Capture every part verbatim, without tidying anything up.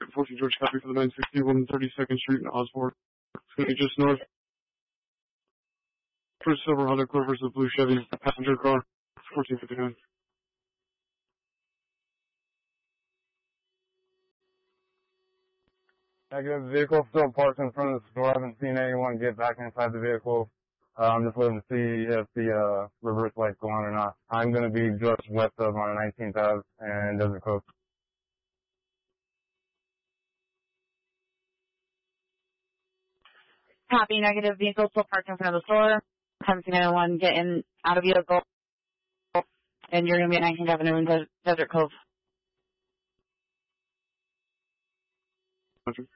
fourteen George, copy for the nine sixty, one thirty-second Street in Osborne. It's going to be just north. For silver Honda Accord versus blue Chevy passenger car, fourteen fifty-nine. Negative, vehicle still parked in front of the store. I haven't seen anyone get back inside the vehicle. Uh, I'm just waiting to see if the uh, reverse lights go on or not. I'm going to be just west of on nineteenth Avenue and Desert Cove. Copy, negative, vehicle still parked in front of the store. Haven't seen anyone get in, out of vehicle. And you're going to be at nineteenth Avenue in Des- Desert Cove. Roger.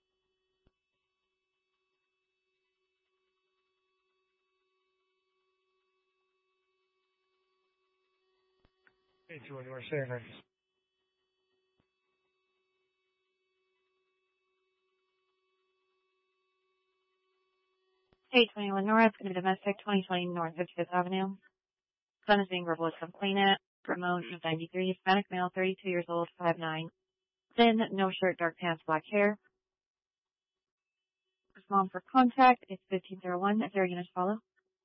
Hey, two one, you are saying right? eight twenty-one North, going to be domestic, twenty twenty North fifty-fifth Avenue. Son is being verbally complainant. Ramon is ninety-three, Hispanic male, thirty-two years old, five nine. Thin, no shirt, dark pants, black hair. His mom for contact, it's fifteen oh one. Is there a unit to follow?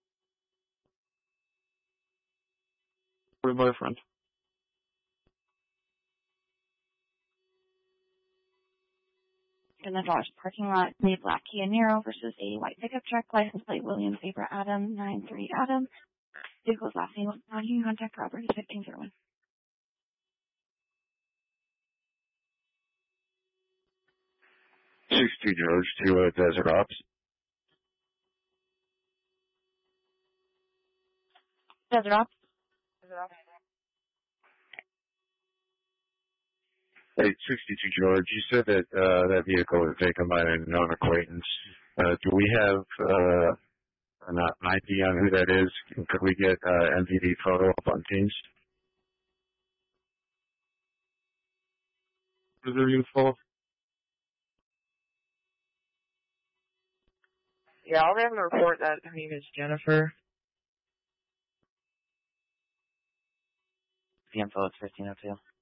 Reported by a friend. In the Dodge parking lot, the black Kia Niro versus a white pickup truck, license plate Williams Abra Adam, nine three Adam. Vehicle's last name, non-union contact property, fifteen oh one. sixty George to uh, Desert Ops. Desert Ops. Desert Ops. Hey, sixty-two George, you said that uh, that vehicle was taken by a known acquaintance. Uh, do we have uh, an idea on who that is? Could we get uh, M V D photo up on Teams? Is there a unit to follow? Yeah, I'll have a report that her name is Jennifer. The info is fifteen oh two.